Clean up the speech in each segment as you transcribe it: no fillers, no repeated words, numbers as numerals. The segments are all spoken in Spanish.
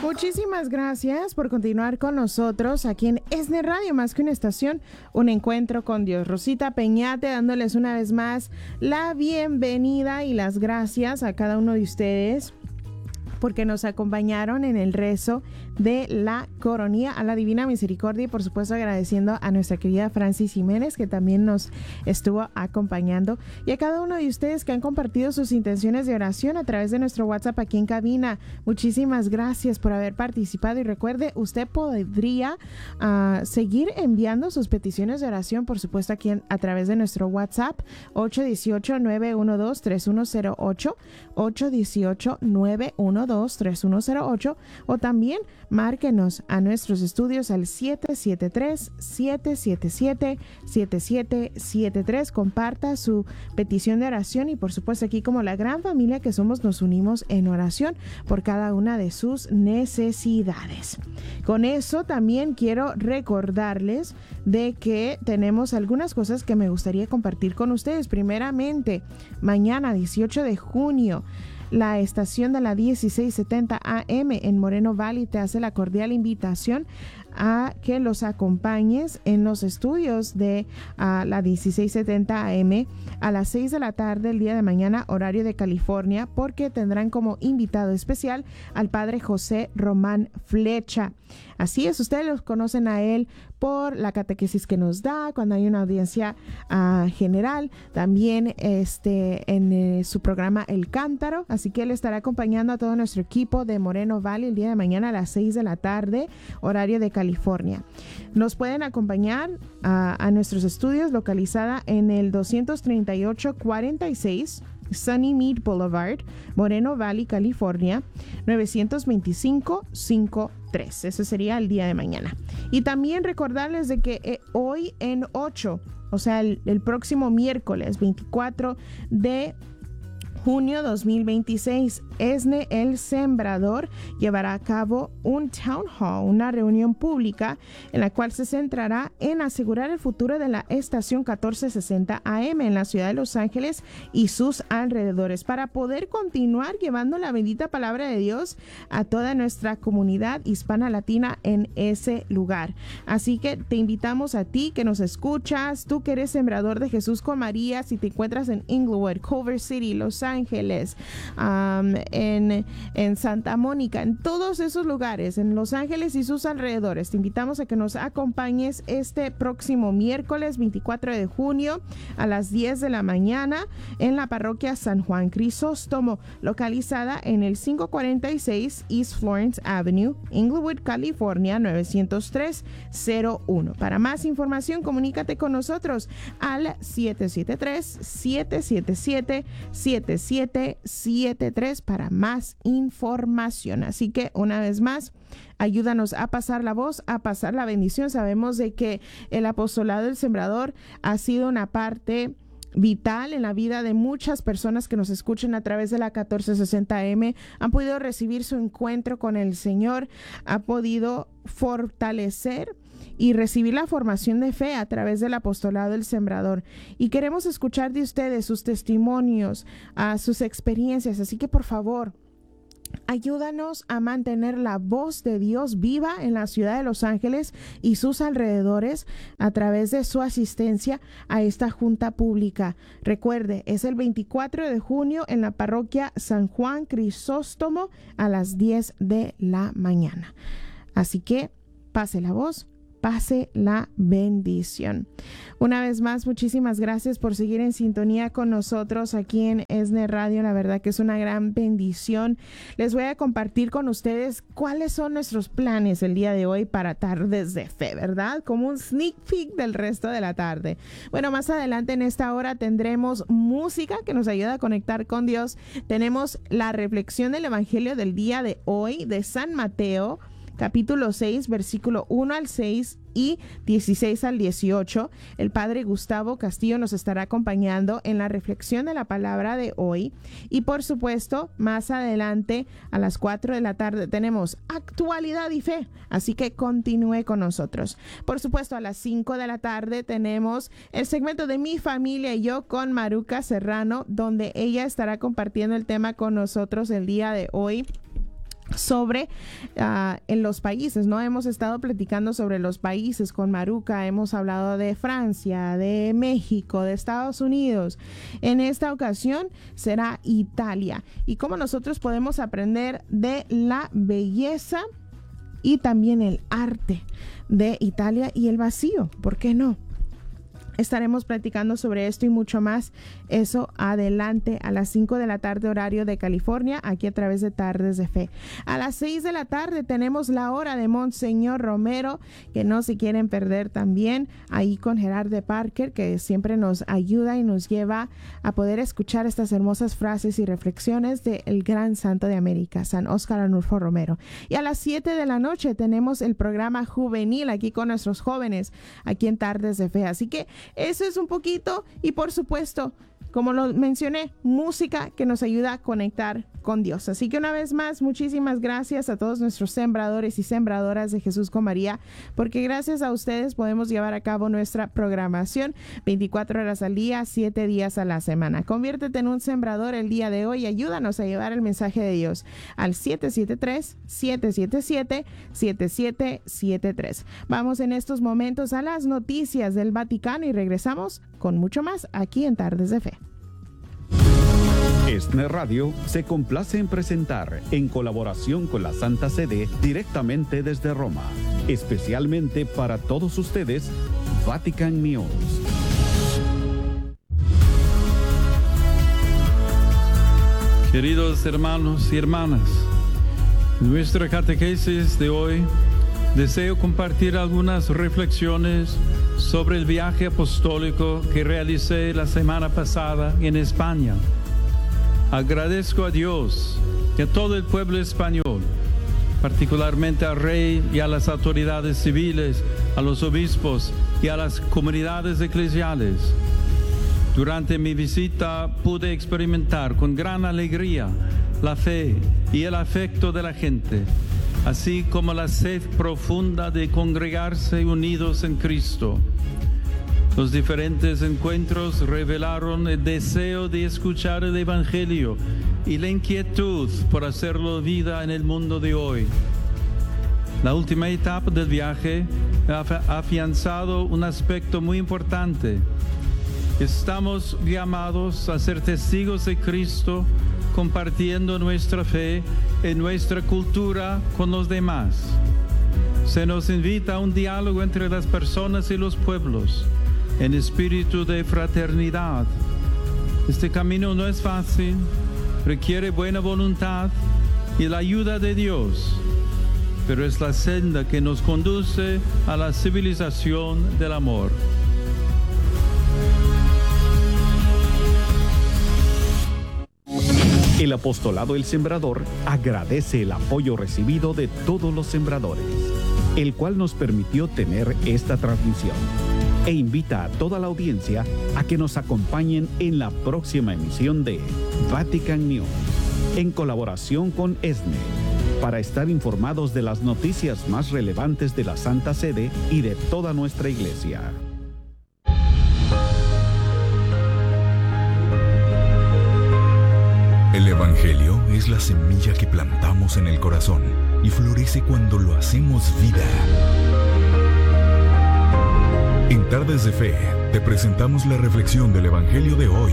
Muchísimas gracias por continuar con nosotros aquí en ESNE Radio, más que una estación, un encuentro con Dios. Rosita Peñate dándoles una vez más la bienvenida y las gracias a cada uno de ustedes porque nos acompañaron en el rezo de la coronilla a la Divina Misericordia y por supuesto agradeciendo a nuestra querida Francis Jiménez que también nos estuvo acompañando y a cada uno de ustedes que han compartido sus intenciones de oración a través de nuestro WhatsApp aquí en cabina. Muchísimas gracias por haber participado y recuerde, usted podría seguir enviando sus peticiones de oración por supuesto aquí a través de nuestro WhatsApp 818-912-3108 818-912-3108 o también márquenos a nuestros estudios al 773-777-7773. Comparta su petición de oración y por supuesto aquí como la gran familia que somos nos unimos en oración por cada una de sus necesidades. Con eso también quiero recordarles de que tenemos algunas cosas que me gustaría compartir con ustedes. Primeramente, mañana 18 de junio la estación de la 1670 AM en Moreno Valley te hace la cordial invitación a que los acompañes en los estudios de la 1670 AM a las 6 de la tarde el día de mañana, horario de California, porque tendrán como invitado especial al padre José Román Flecha. Así es, ustedes los conocen a él por la catequesis que nos da cuando hay una audiencia general, también en su programa El Cántaro, así que él estará acompañando a todo nuestro equipo de Moreno Valley el día de mañana a las 6 de la tarde, horario de California. Nos pueden acompañar a nuestros estudios localizada en el 238-46 Sunny Mead Boulevard, Moreno Valley, California, 925-53. Eso sería el día de mañana. Y también recordarles de que hoy en 8, o sea, el próximo miércoles 24 de junio 2026, ESNE El Sembrador llevará a cabo un town hall, una reunión pública en la cual se centrará en asegurar el futuro de la estación 1460 AM en la ciudad de Los Ángeles y sus alrededores para poder continuar llevando la bendita palabra de Dios a toda nuestra comunidad hispana latina en ese lugar. Así que te invitamos a ti que nos escuchas, tú que eres sembrador de Jesús con María, si te encuentras en Inglewood, Culver City, Los Ángeles, en Santa Mónica, en todos esos lugares, en Los Ángeles y sus alrededores. Te invitamos a que nos acompañes este próximo miércoles 24 de junio a las 10 de la mañana en la parroquia San Juan Crisóstomo, localizada en el 546 East Florence Avenue, Inglewood, California, 90301. Para más información, comunícate con nosotros al 773-777-7773 para más información. Así que una vez más, ayúdanos a pasar la voz, a pasar la bendición. Sabemos de que el apostolado del Sembrador ha sido una parte vital en la vida de muchas personas que nos escuchan a través de la 1460M. Han podido recibir su encuentro con el Señor, ha podido fortalecer y recibir la formación de fe a través del apostolado del Sembrador. Y queremos escuchar de ustedes sus testimonios, sus experiencias. Así que por favor, ayúdanos a mantener la voz de Dios viva en la ciudad de Los Ángeles y sus alrededores a través de su asistencia a esta junta pública. Recuerde, es el 24 de junio en la parroquia San Juan Crisóstomo a las 10 de la mañana. Así que pase la voz, pase la bendición. Una vez más, muchísimas gracias por seguir en sintonía con nosotros aquí en ESNE Radio. La verdad que es una gran bendición. Les voy a compartir con ustedes cuáles son nuestros planes el día de hoy para Tardes de Fe, ¿verdad? Como un sneak peek del resto de la tarde. Bueno, más adelante en esta hora tendremos música que nos ayuda a conectar con Dios. Tenemos la reflexión del Evangelio del día de hoy de San Mateo, capítulo 6, versículo 1 al 6 y 16 al 18. El padre Gustavo Castillo nos estará acompañando en la reflexión de la palabra de hoy. Y por supuesto, más adelante a las 4 de la tarde tenemos actualidad y fe. Así que continúe con nosotros. Por supuesto, a las 5 de la tarde tenemos el segmento de Mi Familia y Yo con Maruca Serrano, donde ella estará compartiendo el tema con nosotros el día de hoy. sobre en los países, ¿no? Hemos estado platicando sobre los países con Maruca, hemos hablado de Francia, de México, de Estados Unidos. En esta ocasión será Italia y cómo nosotros podemos aprender de la belleza y también el arte de Italia y el vacío, ¿por qué no? Estaremos platicando sobre esto y mucho más, eso adelante a las 5 de la tarde horario de California, aquí a través de Tardes de Fe. A las 6 de la tarde tenemos la hora de Monseñor Romero, que no se quieren perder también, ahí con Gerardo Parker, que siempre nos ayuda y nos lleva a poder escuchar estas hermosas frases y reflexiones del gran santo de América, San Óscar Arnulfo Romero. Y a las 7 de la noche tenemos el programa juvenil aquí con nuestros jóvenes, aquí en Tardes de Fe. Así que eso es un poquito y por supuesto, como lo mencioné, música que nos ayuda a conectar con Dios. Así que una vez más, muchísimas gracias a todos nuestros sembradores y sembradoras de Jesús con María, porque gracias a ustedes podemos llevar a cabo nuestra programación 24 horas al día, 7 días a la semana. Conviértete en un sembrador el día de hoy y ayúdanos a llevar el mensaje de Dios al 773-777-7773. Vamos en estos momentos a las noticias del Vaticano y regresamos con mucho más aquí en Tardes de Fe. ESNE Radio se complace en presentar, en colaboración con la Santa Sede, directamente desde Roma, especialmente para todos ustedes, Vatican News. Queridos hermanos y hermanas, en nuestra catequesis de hoy deseo compartir algunas reflexiones sobre el viaje apostólico que realicé la semana pasada en España. Agradezco a Dios y a todo el pueblo español, particularmente al rey y a las autoridades civiles, a los obispos y a las comunidades eclesiales. Durante mi visita pude experimentar con gran alegría la fe y el afecto de la gente, así como la sed profunda de congregarse unidos en Cristo. Los diferentes encuentros revelaron el deseo de escuchar el Evangelio y la inquietud por hacerlo vida en el mundo de hoy. La última etapa del viaje ha afianzado un aspecto muy importante. Estamos llamados a ser testigos de Cristo, compartiendo nuestra fe en nuestra cultura con los demás. Se nos invita a un diálogo entre las personas y los pueblos, en espíritu de fraternidad. Este camino no es fácil, requiere buena voluntad y la ayuda de Dios, pero es la senda que nos conduce a la civilización del amor. El Apostolado El Sembrador agradece el apoyo recibido de todos los sembradores, el cual nos permitió tener esta transmisión, e invita a toda la audiencia a que nos acompañen en la próxima emisión de Vatican News, en colaboración con ESNE, para estar informados de las noticias más relevantes de la Santa Sede y de toda nuestra Iglesia. El Evangelio es la semilla que plantamos en el corazón y florece cuando lo hacemos vida. En Tardes de Fe, te presentamos la reflexión del Evangelio de hoy.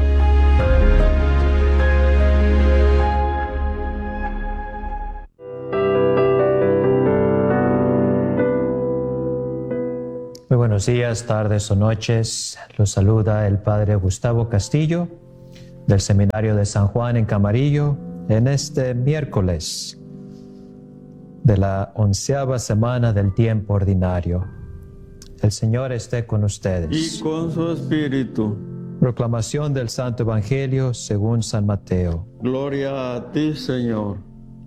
Muy buenos días, tardes o noches. Los saluda el Padre Gustavo Castillo, del Seminario de San Juan en Camarillo, en este miércoles de la 11ª semana del tiempo ordinario. El Señor esté con ustedes. Y con su espíritu. Proclamación del Santo Evangelio según San Mateo. Gloria a ti, Señor.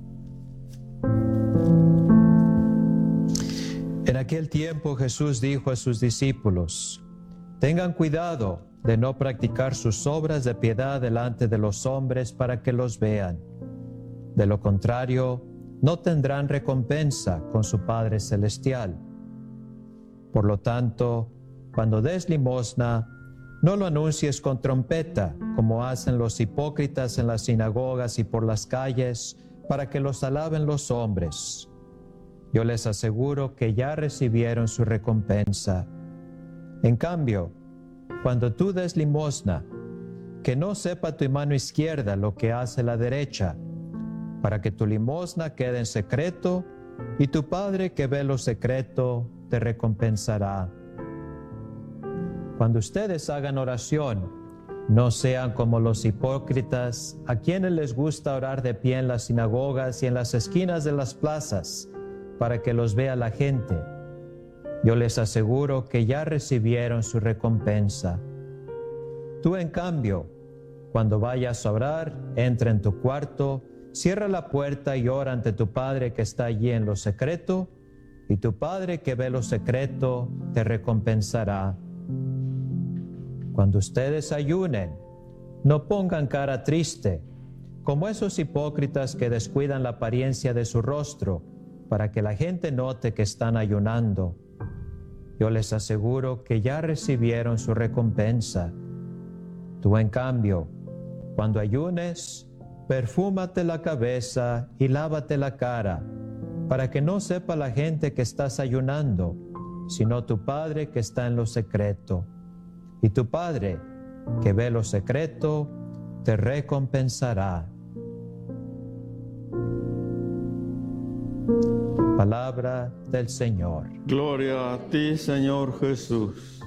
En aquel tiempo Jesús dijo a sus discípulos: tengan cuidado de no practicar sus obras de piedad delante de los hombres para que los vean. De lo contrario, no tendrán recompensa con su Padre Celestial. Por lo tanto, cuando des limosna, no lo anuncies con trompeta, como hacen los hipócritas en las sinagogas y por las calles, para que los alaben los hombres. Yo les aseguro que ya recibieron su recompensa. En cambio, cuando tú des limosna, que no sepa tu mano izquierda lo que hace la derecha, para que tu limosna quede en secreto, y tu Padre que ve lo secreto te recompensará. Cuando ustedes hagan oración, no sean como los hipócritas, a quienes les gusta orar de pie en las sinagogas y en las esquinas de las plazas, para que los vea la gente. Yo les aseguro que ya recibieron su recompensa. Tú, en cambio, cuando vayas a orar, entra en tu cuarto, cierra la puerta y ora ante tu Padre que está allí en lo secreto, y tu Padre que ve lo secreto te recompensará. Cuando ustedes ayunen, no pongan cara triste, como esos hipócritas que descuidan la apariencia de su rostro, para que la gente note que están ayunando. Yo les aseguro que ya recibieron su recompensa. Tú, en cambio, cuando ayunes, perfúmate la cabeza y lávate la cara, para que no sepa la gente que estás ayunando, sino tu Padre que está en lo secreto. Y tu Padre, que ve lo secreto, te recompensará. Palabra del Señor. Gloria a ti, Señor Jesús.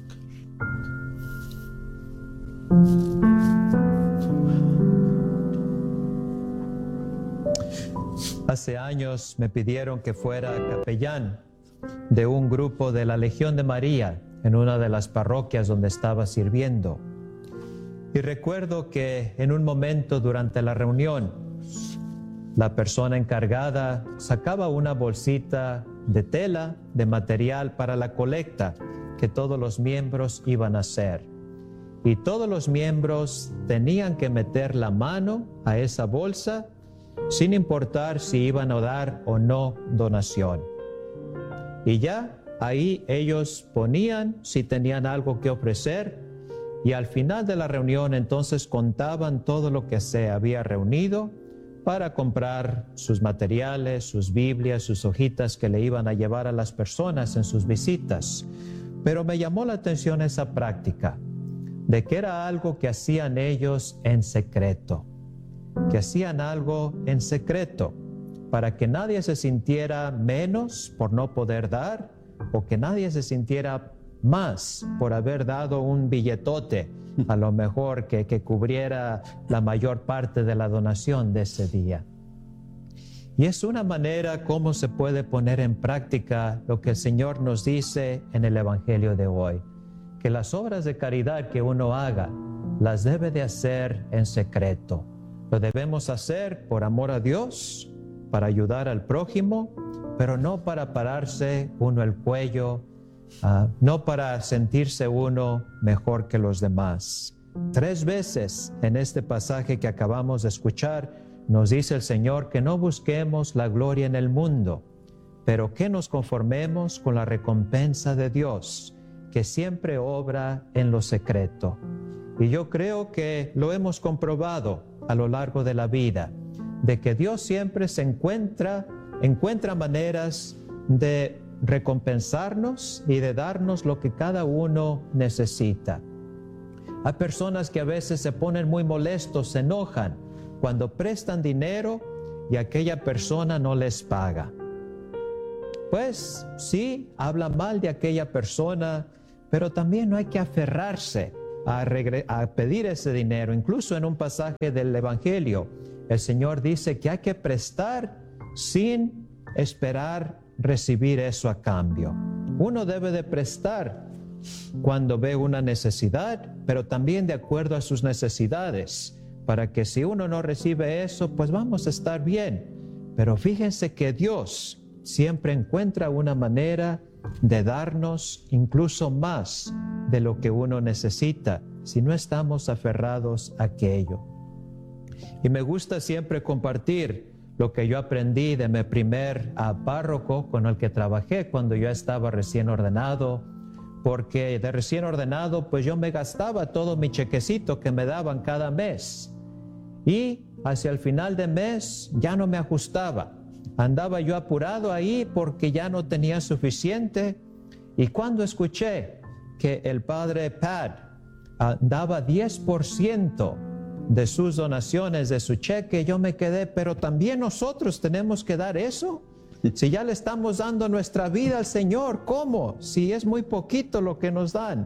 Hace años me pidieron que fuera capellán de un grupo de la Legión de María en una de las parroquias donde estaba sirviendo. Y recuerdo que en un momento durante la reunión, la persona encargada sacaba una bolsita de tela, de material para la colecta que todos los miembros iban a hacer. Y todos los miembros tenían que meter la mano a esa bolsa sin importar si iban a dar o no donación. Y ya ahí ellos ponían si tenían algo que ofrecer, y al final de la reunión entonces contaban todo lo que se había reunido para comprar sus materiales, sus Biblias, sus hojitas que le iban a llevar a las personas en sus visitas. Pero me llamó la atención esa práctica, de que era algo que hacían ellos en secreto, que hacían algo en secreto, para que nadie se sintiera menos por no poder dar, o que nadie se sintiera más por haber dado un billetote, a lo mejor que cubriera la mayor parte de la donación de ese día. Y es una manera como se puede poner en práctica lo que el Señor nos dice en el Evangelio de hoy, que las obras de caridad que uno haga, las debe de hacer en secreto. Lo debemos hacer por amor a Dios, para ayudar al prójimo, pero no para pararse uno el cuello, no para sentirse uno mejor que los demás. 3 veces en este pasaje que acabamos de escuchar nos dice el Señor que no busquemos la gloria en el mundo, pero que nos conformemos con la recompensa de Dios, que siempre obra en lo secreto. Y yo creo que lo hemos comprobado a lo largo de la vida, de que Dios siempre encuentra maneras de recompensarnos y de darnos lo que cada uno necesita. Hay personas que a veces se ponen muy molestos, se enojan cuando prestan dinero y aquella persona no les paga. Pues sí, habla mal de aquella persona, pero también no hay que aferrarse a pedir ese dinero. Incluso en un pasaje del Evangelio, el Señor dice que hay que prestar sin esperar recibir eso a cambio. Uno debe de prestar cuando ve una necesidad, pero también de acuerdo a sus necesidades, para que si uno no recibe eso, pues vamos a estar bien. Pero fíjense que Dios siempre encuentra una manera de darnos incluso más de lo que uno necesita, si no estamos aferrados a aquello. Y me gusta siempre compartir lo que yo aprendí de mi primer párroco con el que trabajé cuando yo estaba recién ordenado, porque de recién ordenado pues yo me gastaba todo mi chequecito que me daban cada mes. Y hacia el final de mes ya no me ajustaba. Andaba yo apurado ahí porque ya no tenía suficiente. Y cuando escuché que el padre Pat daba 10% de sus donaciones, de su cheque, yo me quedé, pero también nosotros tenemos que dar eso. Si ya le estamos dando nuestra vida al Señor, ¿cómo? Si es muy poquito lo que nos dan.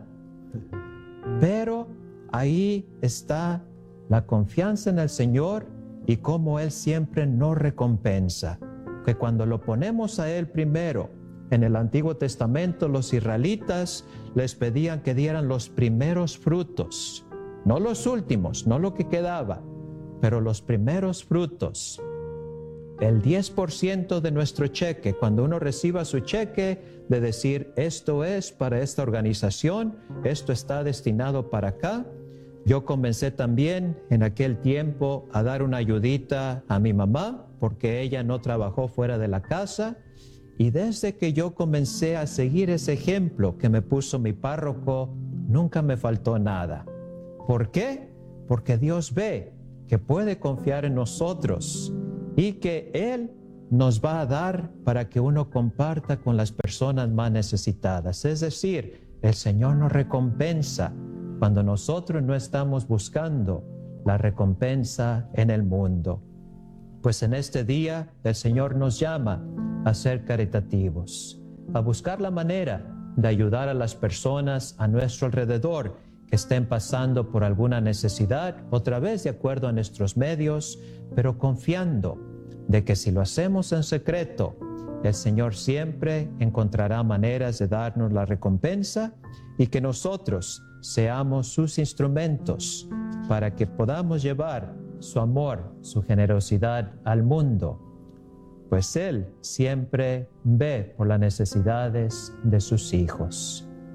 Pero ahí está la confianza en el Señor y cómo Él siempre nos recompensa. Que cuando lo ponemos a Él primero, en el Antiguo Testamento los israelitas les pedían que dieran los primeros frutos, no los últimos, no lo que quedaba, pero los primeros frutos. El 10% de nuestro cheque, cuando uno reciba su cheque, de decir, esto es para esta organización, esto está destinado para acá. Yo comencé también en aquel tiempo a dar una ayudita a mi mamá, porque ella no trabajó fuera de la casa. Y desde que yo comencé a seguir ese ejemplo que me puso mi párroco, nunca me faltó nada. ¿Por qué? Porque Dios ve que puede confiar en nosotros y que Él nos va a dar para que uno comparta con las personas más necesitadas. Es decir, el Señor nos recompensa cuando nosotros no estamos buscando la recompensa en el mundo. Pues en este día el Señor nos llama a ser caritativos, a buscar la manera de ayudar a las personas a nuestro alrededor que estén pasando por alguna necesidad, otra vez de acuerdo a nuestros medios, pero confiando de que si lo hacemos en secreto, el Señor siempre encontrará maneras de darnos la recompensa y que nosotros seamos sus instrumentos para que podamos llevar su amor, su generosidad al mundo, pues Él siempre ve por las necesidades de sus hijos.